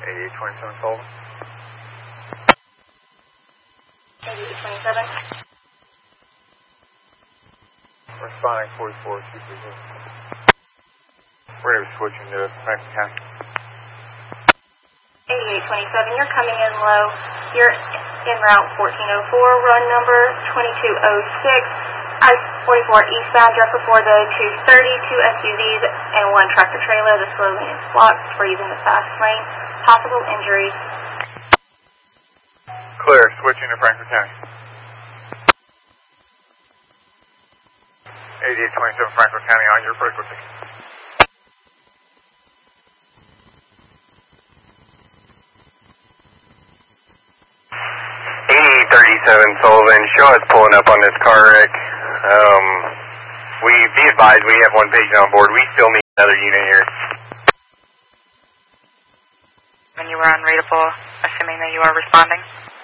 8827 Sullivan. 8827. Responding 44230. We're going to be switching to Franklin County. 8827, you're coming in low. You're in route 1404, run number 2206. I-44 eastbound, just before the 230, 2 SUVs and 1 tractor trailer. The slow lane is blocked. We're using the fast lane. Possible injuries. Clear, switching to Franklin County. 8827 Franklin County on your frequency. 8837 Sullivan, show us pulling up on this car wreck. We be advised we have one patient on board. We still need another unit here. When you were unreadable, assuming that you are responding?